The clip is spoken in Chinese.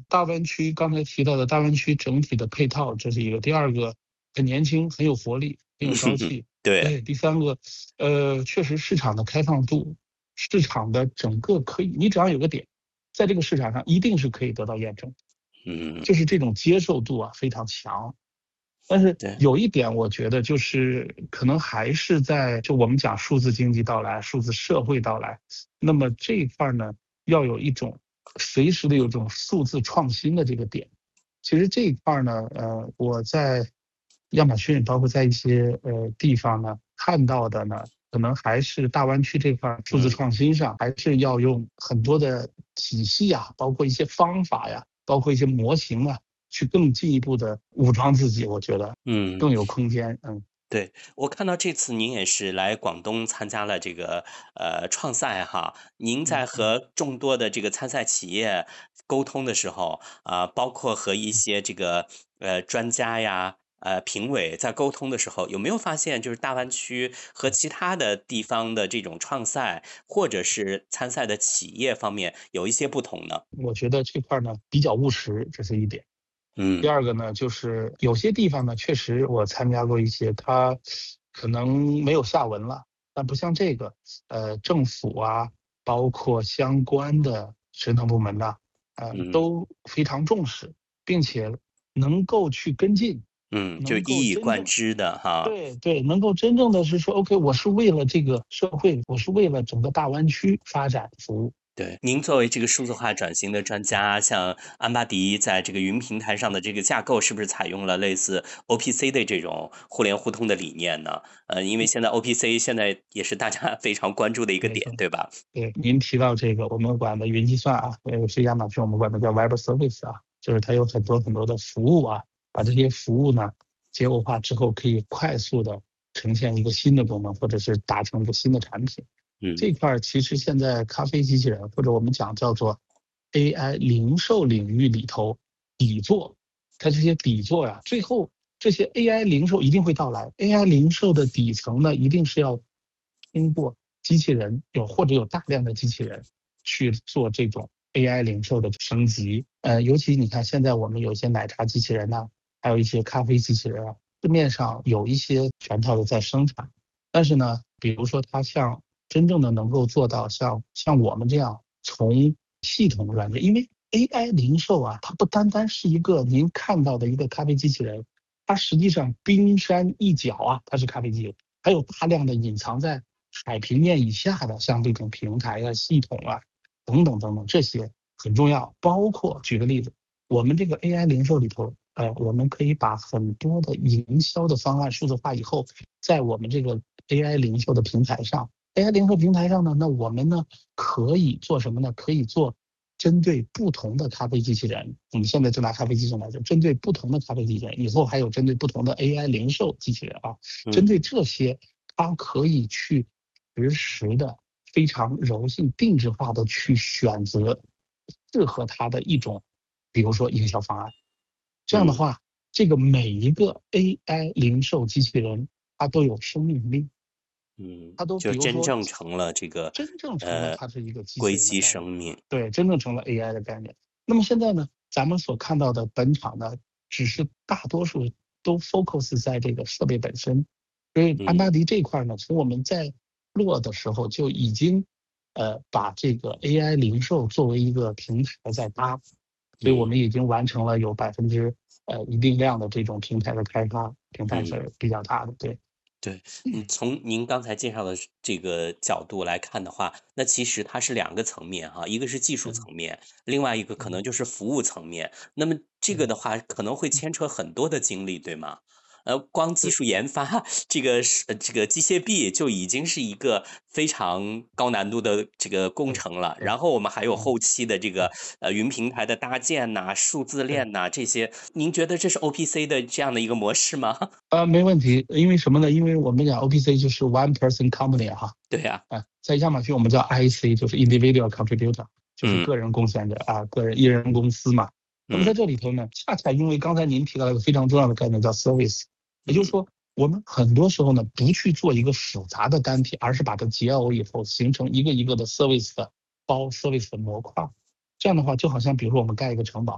大湾区刚才提到的大湾区整体的配套，这是一个。第二个，很年轻，很有活力，很有朝气。 对， 第三个，确实市场的开放度，市场的整个可以，你只要有个点，在这个市场上一定是可以得到验证，就是这种接受度啊非常强。但是对， 有一点，我觉得就是可能还是在就我们讲数字经济到来、数字社会到来，那么这一块呢，要有一种随时的有一种数字创新的这个点。其实这一块呢，我在亚马逊，包括在一些地方呢看到的呢，可能还是大湾区这块数字创新上，还是要用很多的体系啊，包括一些方法呀，包括一些模型啊，去更进一步的武装自己，我觉得更有空间。 对，我看到这次您也是来广东参加了这个创赛哈，您在和众多的这个参赛企业沟通的时候啊、包括和一些这个专家呀。评委在沟通的时候，有没有发现就是大湾区和其他的地方的这种创赛或者是参赛的企业方面有一些不同呢？ 我觉得这块呢比较务实，这是一点。第嗯二个呢，就是有些地方呢，确实我参加过一些，它可能没有下文了，但不像这个，政府啊，包括相关的职能部门呐， 嗯都非常重视，并且能够去跟进， 就能够一以真正贯之的哈。 对对，能够真正的是说，OK，我是为了这个社会，我是为了整个大湾区发展服务。 对，您作为这个数字化转型的专家，像安巴迪在这个云平台上的这个架构，是不是采用了类似 OPC 的这种互联互通的理念呢？因为现在 OPC 现在也是大家非常关注的一个点， 没错。 对吧？ 对，您提到这个，我们管的云计算啊，是亚马逊我们管的叫 Web Service 啊，就是它有很多很多的服务啊，把这些服务呢结构化之后，可以快速的呈现一个新的功能，或者是达成一个新的产品。这嗯块其实现在咖啡机器人或者我们讲叫做 AI 零售领域里头底座，它这些底座呀，最后这些 AI 零售一定会到来。AI 零售的底层呢，一定是要通过机器人或者有大量的机器人去做这种 AI 零售的升级。尤其你看现在我们有一些奶茶机器人呐、还有一些咖啡机器人啊，市面上有一些全套的在生产。但是呢，比如说它像真正的能够做到像我们这样从系统软件，因为 AI 零售啊，它不单单是一个您看到的一个咖啡机器人，它实际上冰山一角啊，它是咖啡机器人，还有大量的隐藏在海平面以下的，像这种平台啊、系统啊等等等等，这些很重要。包括举个例子，我们这个 AI 零售里头，我们可以把很多的营销的方案数字化以后，在我们这个 AI 零售的平台上，AI 零售平台上呢，那我们呢可以做什么呢？可以做针对不同的咖啡机器人，我们现在就拿咖啡机器人来说，针对不同的咖啡机器人，以后还有针对不同的 AI 零售机器人啊，针嗯。 对这些，它可以去实时的、非常柔性、定制化的去选择适合它的一种，比如说营销方案。这样的嗯， 话，这个每一个 AI 零售机器人，它都有生命力，它都就比如说真正成了这个真正成了呃它是一个机器硅基人的概念， 生命。 对，真正成了 AI 的概念。那么现在呢，咱们所看到的本场呢，只是大多数都 focus 在这个设备本身，所以安巴嗯迪这块呢，从我们在做的时候就已经把这个 AI 零售作为一个平台在搭，所以我嗯们已经完成了有一定量的这种平台的开发，平台嗯。 是比较大的，对。 对，从您刚才介绍的这个角度来看的话，那其实它是两个层面哈，一个是技术嗯层面，另外一个可能嗯就是服务层面。那么这个嗯的话，可能会牵扯很多的精力，对吗？光技对。 术研发这个机械臂就已经是一个非常高难度的这个工对程了， 对， 然后我们还有嗯， 后期的这对个云平台的搭建呐、数字对， 链呐这些，您觉得这是 OPC 的这样的一个模式吗？ 没问题。因为什么呢？因为我们讲 OPC 就是 one person company 哈， 对呀， 在亚马逊我们叫 IC，就是 individual contributor，就是嗯个人贡献者啊，个人一人公司嘛。那么在嗯。 这里头呢，恰恰因为刚才您提到一个非常重要的概念叫 service，也就是嗯说，我们很多时候呢不去做一个复杂的单体，而是把它结耦以后形成一个一个的 service 的包 service 的模块。这样的话，就好像比如说我们盖一个城堡。